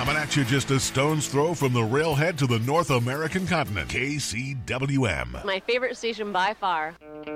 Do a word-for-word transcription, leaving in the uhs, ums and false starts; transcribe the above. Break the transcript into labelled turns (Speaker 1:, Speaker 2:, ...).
Speaker 1: Coming at you just a stone's throw from the railhead to the North American continent. K C W M.
Speaker 2: My favorite station by far.